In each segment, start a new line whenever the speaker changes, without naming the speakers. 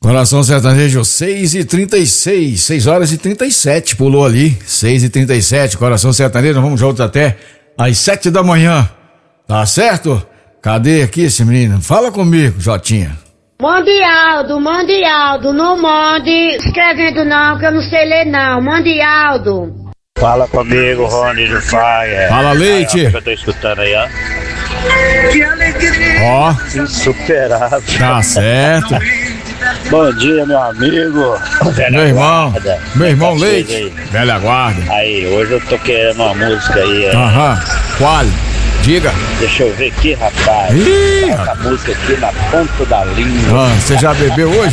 Coração Sertanejo, 6h36, 6h37, pulou ali, 6h37, Coração Sertanejo, vamos juntos até às 7 da manhã, tá certo? Cadê aqui esse menino? Fala comigo, Jotinha.
Mande Aldo, não mande escrevendo não, que eu não sei ler não, mande Aldo.
Fala comigo, Rony do Fire.
Fala, Leite.
Aí, ó, que eu tô escutando aí, ó.
Que alegria.
Ó,
Insuperável.
tá certo.
Bom dia, meu amigo.
Meu irmão
Tá
Leite,
aí.
velha guarda.
Aí, hoje eu tô querendo uma música aí.
Aham, qual? Diga.
Deixa eu ver aqui, rapaz.
Ih,
Essa música aqui na ponta da língua.
você já bebeu hoje?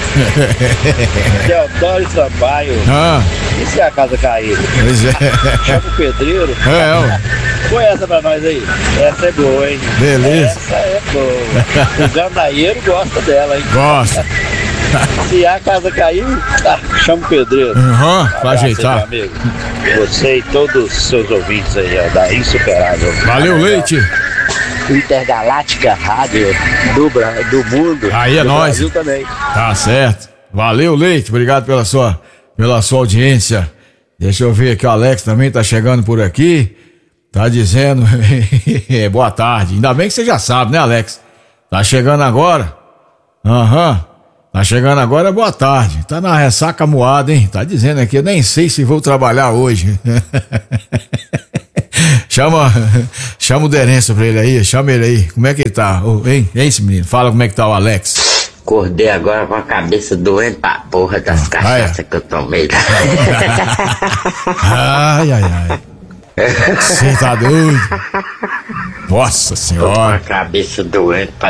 Teodoro Sampaio. E se a casa cair?
Pois é.
Chama o pedreiro.
Ué.
Põe essa pra nós aí. Essa é boa, hein?
Beleza.
Essa é boa. O gandaieiro gosta dela, hein?
Gosta.
Se a casa cair, chama o pedreiro.
Pra ajeitar.
Aí, meu amigo. Você e todos os seus ouvintes aí, ó, da Insuperável.
Valeu, Leite.
Intergaláctica Rádio do mundo.
Aí é
do
nóis.
Brasil também.
Tá certo. Valeu, Leite. Obrigado pela sua audiência. Deixa eu ver aqui, o Alex também tá chegando por aqui. Tá dizendo, boa tarde. Ainda bem que você já sabe, né, Alex? Tá chegando agora? Tá chegando agora, boa tarde. Tá na ressaca moada, hein? Tá dizendo aqui, eu nem sei se vou trabalhar hoje. Chama o Derêncio pra ele aí, chama ele aí. Como é que ele tá? Hein, esse menino? Fala como é que tá o Alex.
Acordei agora com a cabeça doendo pra porra das cachaças que eu tomei.
Ai. Você tá doido? Nossa senhora.
Tô com a cabeça doendo pra...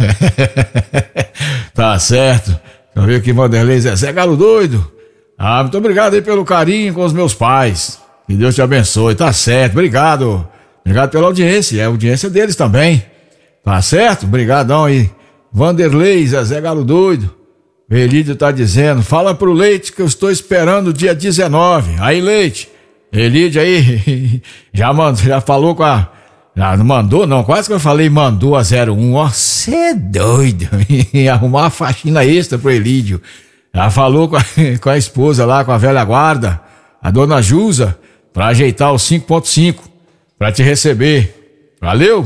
Tá certo. Deixa eu ver aqui, Vanderlei Zé Galo doido. Muito obrigado aí pelo carinho com os meus pais. Que Deus te abençoe. Tá certo, obrigado. Obrigado pela audiência, é a audiência deles também. Tá certo? Obrigadão aí. Vanderlei Zé Galo doido. O Elídio tá dizendo, fala pro Leite que eu estou esperando o dia 19. Aí, Leite. Elídio aí, já falou com a... Já não mandou não, quase que eu falei mandou a 01, ó, cê é doido, ia arrumar uma faxina extra pro Elídio. Já falou com a esposa lá, com a velha guarda, a dona Jusa, pra ajeitar o 5.5, pra te receber. Valeu?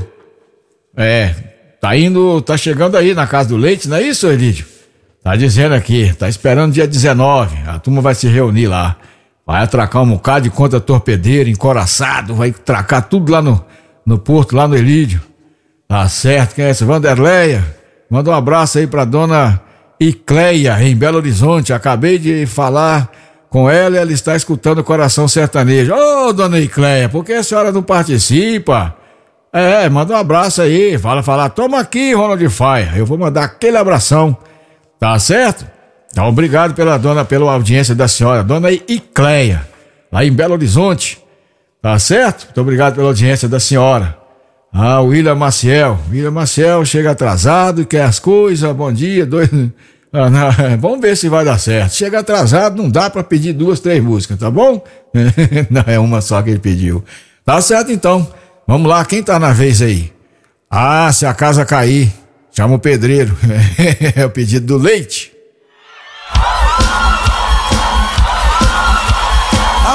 Tá chegando aí na casa do Leite, não é isso, Elídio? Tá dizendo aqui, tá esperando dia 19, a turma vai se reunir lá. Vai atracar um bocado de contra torpedeiro, encoraçado, vai atracar tudo lá no porto, lá no Elídio. Tá certo, quem é essa? Vanderleia. Manda um abraço aí pra dona Icleia, em Belo Horizonte. Acabei de falar com ela e ela está escutando o Coração Sertanejo. Ô, dona Icleia, por que a senhora não participa? Manda um abraço aí. Fala, toma aqui, Ronald Faia. Eu vou mandar aquele abração. Tá certo? Então, obrigado pela audiência da senhora, dona Icleia, lá em Belo Horizonte. Tá certo? Muito obrigado pela audiência da senhora. O William Maciel chega atrasado e quer as coisas, bom dia, vamos ver se vai dar certo. Chega atrasado, não dá pra pedir 2, 3 músicas, tá bom? Não, é uma só que ele pediu. Tá certo então, vamos lá, quem tá na vez aí? Se a casa cair, chama o pedreiro. É o pedido do Leite.